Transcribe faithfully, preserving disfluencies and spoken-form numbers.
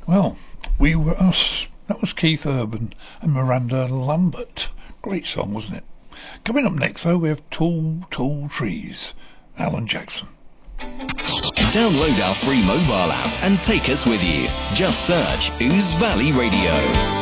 Well, We Were Us. That was Keith Urban and Miranda Lambert. Great song, wasn't it? Coming up next, though, we have Tall, Tall Trees. Alan Jackson. Download our free mobile app and take us with you. Just search Ouse Valley Radio.